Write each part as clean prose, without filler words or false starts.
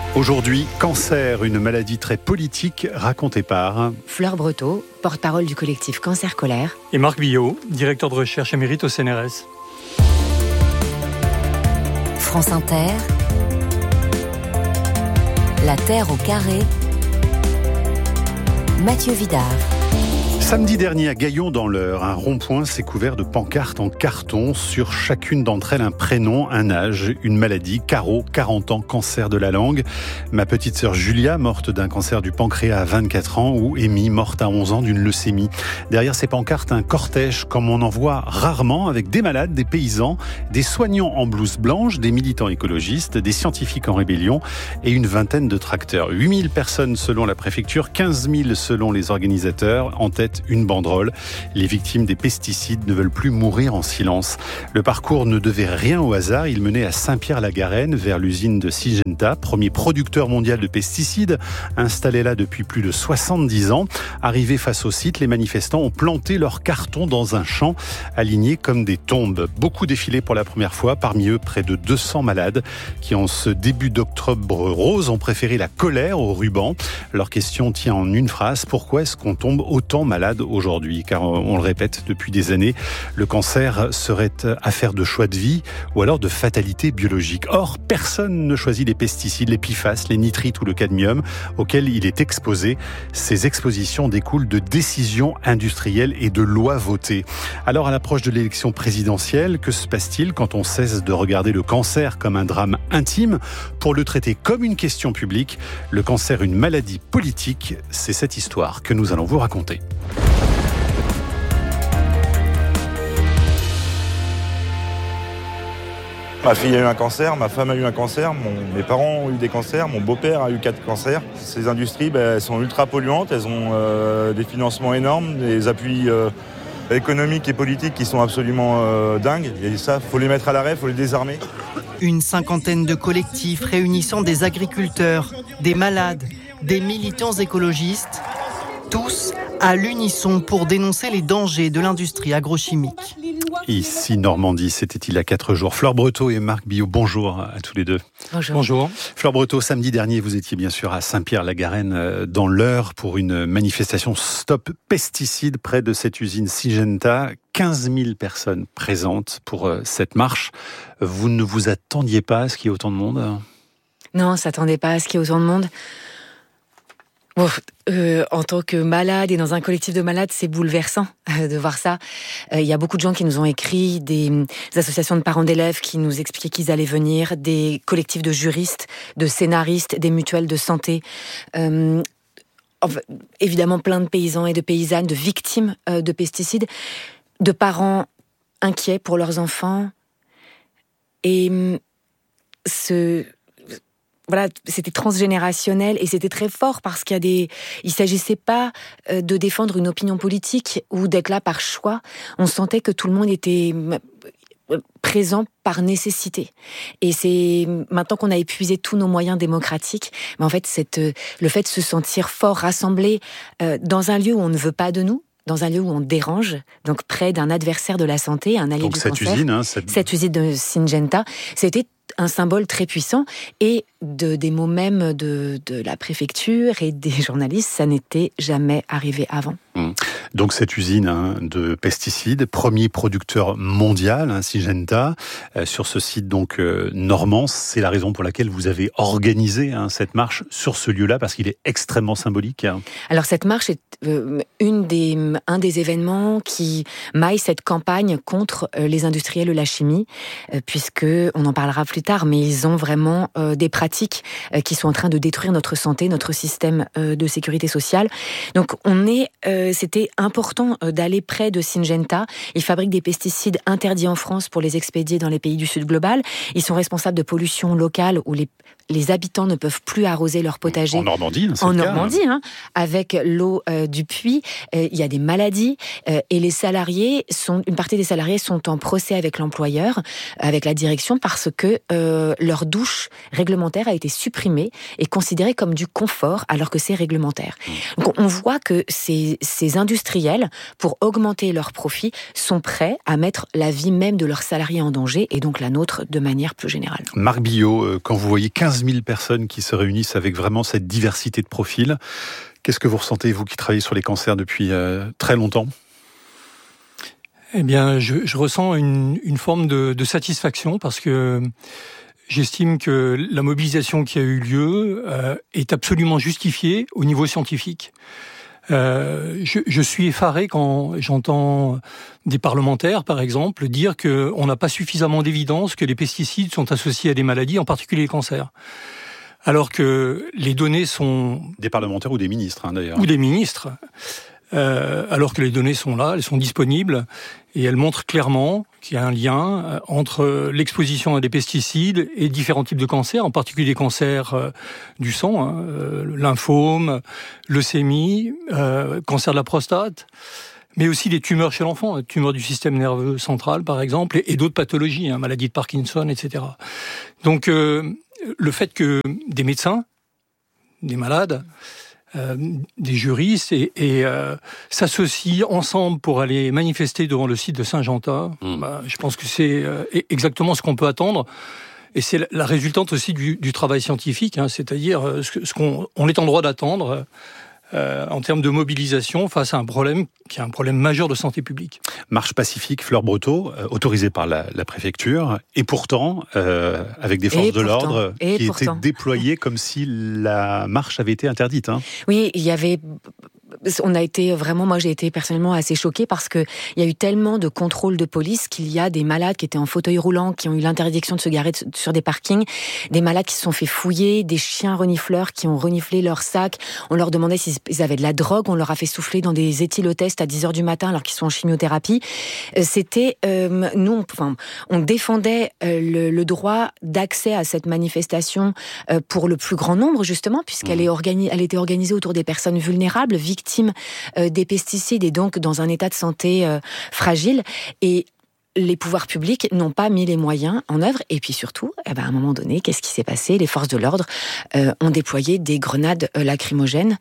Aujourd'hui, cancer, une maladie très politique racontée par Fleur Breteau, porte-parole du collectif Cancer Colère. Et Marc Billot, directeur de recherche émérite au CNRS. France Inter, La Terre au carré, Mathieu Vidard. Samedi dernier à Gaillon dans l'Eure, un rond-point s'est couvert de pancartes en carton. Sur chacune d'entre elles, un prénom, un âge, une maladie. Caro, 40 ans, cancer de la langue. Ma petite sœur Julia, morte d'un cancer du pancréas à 24 ans. Ou Amy, morte à 11 ans d'une leucémie. Derrière ces pancartes, un cortège comme on en voit rarement, avec des malades, des paysans, des soignants en blouse blanche, des militants écologistes, des scientifiques en rébellion et une vingtaine de tracteurs. 8000 personnes selon la préfecture, 15 000 selon les organisateurs. En tête, une banderole. Les victimes des pesticides ne veulent plus mourir en silence. Le parcours ne devait rien au hasard. Il menait à Saint-Pierre-la-Garenne, vers l'usine de Syngenta, premier producteur mondial de pesticides, installé là depuis plus de 70 ans. Arrivés face au site, les manifestants ont planté leurs cartons dans un champ, alignés comme des tombes. Beaucoup défilaient pour la première fois, parmi eux près de 200 malades qui, en ce début d'octobre rose, ont préféré la colère au ruban. Leur question tient en une phrase: pourquoi est-ce qu'on tombe autant malade aujourd'hui? Car on le répète depuis des années, le cancer serait affaire de choix de vie ou alors de fatalité biologique. Or, personne ne choisit les pesticides, les PFAS, les nitrites ou le cadmium auxquels il est exposé. Ces expositions découlent de décisions industrielles et de lois votées. Alors, à l'approche de l'élection présidentielle, que se passe-t-il quand on cesse de regarder le cancer comme un drame intime pour le traiter comme une question publique? Le cancer, une maladie politique, c'est cette histoire que nous allons vous raconter. Ma fille a eu un cancer, ma femme a eu un cancer, mes parents ont eu des cancers, mon beau-père a eu 4 cancers. Ces industries, elles sont ultra polluantes, elles ont des financements énormes, des appuis économiques et politiques qui sont absolument dingues. Et ça, il faut les mettre à l'arrêt, il faut les désarmer. Une cinquantaine de collectifs réunissant des agriculteurs, des malades, des militants écologistes, tous à l'unisson pour dénoncer les dangers de l'industrie agrochimique. Ici Normandie, c'était il y a 4 jours. Fleur Breteau et Marc Billot, bonjour à tous les deux. Bonjour. Fleur Breteau, samedi dernier, vous étiez bien sûr à Saint-Pierre-la-Garenne dans l'Eure pour une manifestation Stop Pesticides près de cette usine Syngenta. 15 000 personnes présentes pour cette marche. Vous ne vous attendiez pas à ce qu'il y ait autant de monde ? Non, on ne s'attendait pas à ce qu'il y ait autant de monde. En tant que malade et dans un collectif de malades, c'est bouleversant de voir ça. Il y a beaucoup de gens qui nous ont écrit, des associations de parents d'élèves qui nous expliquaient qu'ils allaient venir, des collectifs de juristes, de scénaristes, des mutuelles de santé. Évidemment, plein de paysans et de paysannes, de victimes de pesticides, de parents inquiets pour leurs enfants. Et voilà, c'était transgénérationnel et c'était très fort parce il s'agissait pas de défendre une opinion politique ou d'être là par choix. On sentait que tout le monde était présent par nécessité. Et c'est maintenant qu'on a épuisé tous nos moyens démocratiques, mais en fait, le fait de se sentir fort, rassemblé dans un lieu où on ne veut pas de nous, dans un lieu où on dérange, donc près d'un adversaire de la santé, un allié du cancer. Cette usine de Syngenta, c'était un symbole très puissant, et des mots même de la préfecture et des journalistes, ça n'était jamais arrivé avant. Donc cette usine de pesticides, premier producteur mondial, Syngenta, sur ce site donc normand, c'est la raison pour laquelle vous avez organisé cette marche sur ce lieu-là, parce qu'il est extrêmement symbolique. Alors cette marche est un des événements qui maille cette campagne contre les industriels de la chimie, puisque on en parlera plus tard, mais ils ont vraiment des pratiques qui sont en train de détruire notre santé, notre système de sécurité sociale. Donc c'était important d'aller près de Syngenta. Ils fabriquent des pesticides interdits en France pour les expédier dans les pays du Sud global. Ils sont responsables de pollution locale où les habitants ne peuvent plus arroser leur potager. En Normandie, avec l'eau du puits. Il y a des maladies et une partie des salariés sont en procès avec l'employeur, avec la direction, parce que leur douche réglementaire a été supprimée et considérée comme du confort alors que c'est réglementaire. Donc on voit que ces industriels industriels, pour augmenter leurs profits, sont prêts à mettre la vie même de leurs salariés en danger, et donc la nôtre de manière plus générale. Marc Billot, quand vous voyez 15 000 personnes qui se réunissent avec vraiment cette diversité de profils, qu'est-ce que vous ressentez, vous qui travaillez sur les cancers depuis très longtemps ? Eh bien, je ressens une forme de satisfaction parce que j'estime que la mobilisation qui a eu lieu est absolument justifiée au niveau scientifique. Je suis effaré quand j'entends des parlementaires, par exemple, dire qu'on n'a pas suffisamment d'évidence que les pesticides sont associés à des maladies, en particulier les cancers. Alors que les données sont... Des parlementaires ou des ministres, d'ailleurs. Ou des ministres. Alors que les données sont là, elles sont disponibles, et elles montrent clairement qu'il y a un lien entre l'exposition à des pesticides et différents types de cancers, en particulier les cancers du sang, lymphome, leucémie, cancer de la prostate, mais aussi des tumeurs chez l'enfant, tumeurs du système nerveux central par exemple, et d'autres pathologies, maladie de Parkinson, etc. Donc le fait que des médecins, des malades, des juristes et s'associent ensemble pour aller manifester devant le site de Saint-Genta, je pense que c'est exactement ce qu'on peut attendre. Et c'est la résultante aussi du travail scientifique, c'est-à-dire ce qu'on est en droit d'attendre en termes de mobilisation face à un problème qui est un problème majeur de santé publique. Marche pacifique, Fleur Breteau, autorisée par la préfecture, et pourtant, avec des forces de l'ordre qui étaient déployées comme si la marche avait été interdite. Oui, il y avait... moi j'ai été personnellement assez choquée parce que il y a eu tellement de contrôles de police qu'il y a des malades qui étaient en fauteuil roulant, qui ont eu l'interdiction de se garer sur des parkings, des malades qui se sont fait fouiller, des chiens renifleurs qui ont reniflé leurs sacs, on leur demandait s'ils avaient de la drogue, on leur a fait souffler dans des éthylotests à 10h du matin alors qu'ils sont en chimiothérapie. C'était, on défendait le droit d'accès à cette manifestation pour le plus grand nombre justement, puisqu'elle elle était organisée autour des personnes vulnérables, victimes des pesticides et donc dans un état de santé fragile. Et les pouvoirs publics n'ont pas mis les moyens en œuvre. Et puis surtout, à un moment donné, qu'est-ce qui s'est passé ? Les forces de l'ordre ont déployé des grenades lacrymogènes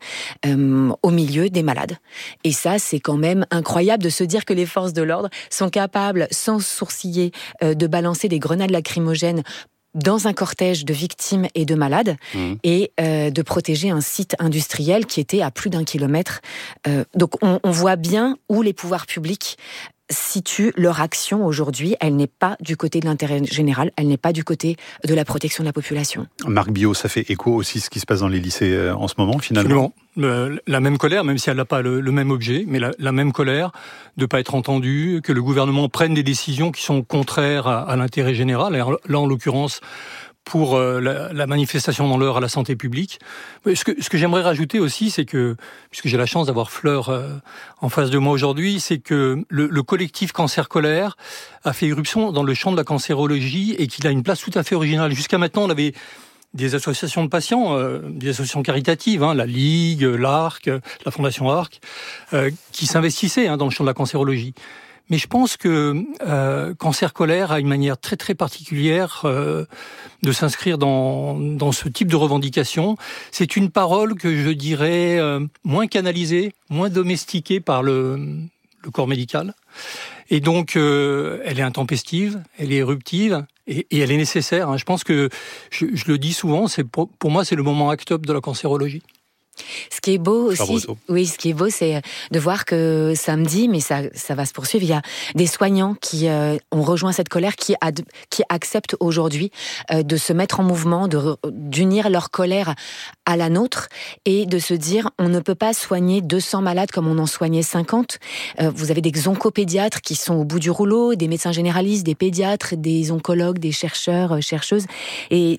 au milieu des malades. Et ça, c'est quand même incroyable de se dire que les forces de l'ordre sont capables, sans sourciller, de balancer des grenades lacrymogènes dans un cortège de victimes et de malades, et de protéger un site industriel qui était à plus d'1 kilomètre. Donc on voit bien où les pouvoirs publics situent leur action aujourd'hui. Elle n'est pas du côté de l'intérêt général, elle n'est pas du côté de la protection de la population. Marc Billot, ça fait écho aussi ce qui se passe dans les lycées en ce moment, finalement. Absolument. La même colère, même si elle n'a pas le même objet, mais la même colère de ne pas être entendue, que le gouvernement prenne des décisions qui sont contraires à l'intérêt général. Et là, en l'occurrence, pour la manifestation dans l'heure à la santé publique. Ce que j'aimerais rajouter aussi, c'est que, puisque j'ai la chance d'avoir Fleur en face de moi aujourd'hui, c'est que le collectif Cancer Colère a fait irruption dans le champ de la cancérologie et qu'il a une place tout à fait originale. Jusqu'à maintenant, on avait des associations de patients, des associations caritatives, la Ligue, l'ARC, la Fondation ARC, qui s'investissaient dans le champ de la cancérologie. Mais je pense que Cancer Colère a une manière très très particulière de s'inscrire dans ce type de revendication. C'est une parole que je dirais moins canalisée, moins domestiquée par le corps médical. Et donc, elle est intempestive, elle est éruptive et elle est nécessaire. Je pense que, je le dis souvent, pour moi, c'est le moment act-up de la cancérologie. Ce qui est beau aussi, ce qui est beau, c'est de voir que samedi, mais ça va se poursuivre, il y a des soignants qui ont rejoint cette colère, qui acceptent aujourd'hui de se mettre en mouvement, d'unir leur colère à la nôtre et de se dire, on ne peut pas soigner 200 malades comme on en soignait 50. Vous avez des oncopédiatres qui sont au bout du rouleau, des médecins généralistes, des pédiatres, des oncologues, des chercheurs, chercheuses, et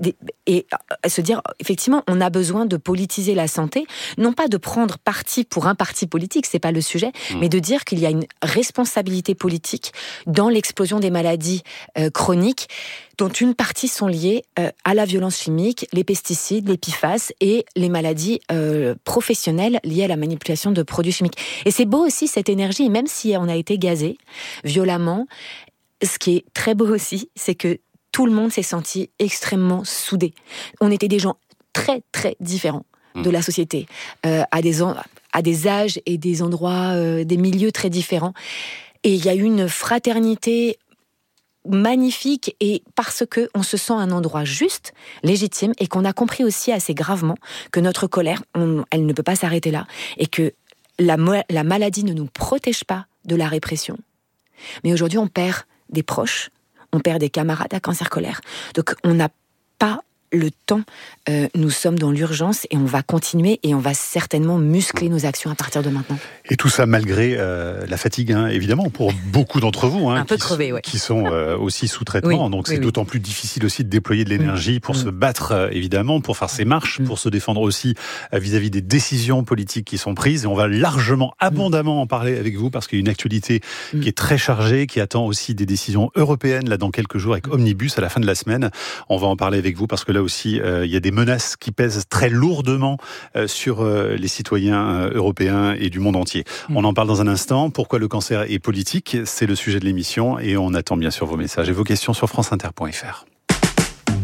se dire, effectivement, on a besoin de politiser la santé, non pas de prendre parti pour un parti politique, c'est pas le sujet, mais de dire qu'il y a une responsabilité politique dans l'explosion des maladies chroniques, dont une partie sont liées à la violence chimique, les pesticides, les PFAS et les maladies professionnelles liées à la manipulation de produits chimiques. Et c'est beau aussi cette énergie, même si on a été gazé violemment, ce qui est très beau aussi, c'est que tout le monde s'est senti extrêmement soudé. On était des gens très très différents de la société, à des âges et des endroits, des milieux très différents. Et il y a eu une fraternité magnifique, et parce que on se sent un endroit juste, légitime, et qu'on a compris aussi assez gravement que notre colère, elle ne peut pas s'arrêter là, et que la maladie ne nous protège pas de la répression. Mais aujourd'hui, on perd des proches, on perd des camarades à cancer colère. Donc on n'a pas le temps, nous sommes dans l'urgence et on va continuer et on va certainement muscler nos actions à partir de maintenant. Et tout ça malgré la fatigue, évidemment, pour beaucoup d'entre vous, un peu crevé, qui sont aussi sous traitement. Donc c'est d'autant plus difficile aussi de déployer de l'énergie pour se battre, évidemment, pour faire ses marches, pour se défendre aussi vis-à-vis des décisions politiques qui sont prises. Et on va largement, abondamment en parler avec vous parce qu'il y a une actualité qui est très chargée, qui attend aussi des décisions européennes là dans quelques jours avec Omnibus à la fin de la semaine. On va en parler avec vous parce que là aussi, il y a des menaces qui pèsent très lourdement sur les citoyens européens et du monde entier. On en parle dans un instant. Pourquoi le cancer est politique ? C'est le sujet de l'émission et on attend bien sûr vos messages et vos questions sur franceinter.fr.